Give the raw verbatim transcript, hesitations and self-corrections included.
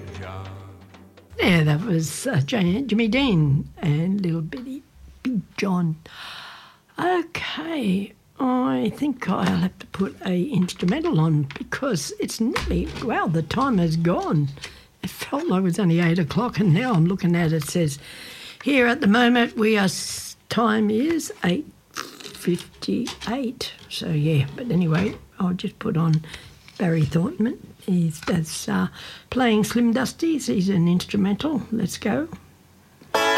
Yeah, that was uh, Jimmy Dean and Little Bitty Big John. Okay, I think I'll have to put a instrumental on because it's nearly, wow, the time has gone. It felt like it was only eight o'clock and now I'm looking at it, it says here at the moment we are, time is eight fifty-eight. So yeah, but anyway, I'll just put on Barry Thornton. He's that's uh, playing Slim Dusties. He's an instrumental. Let's go.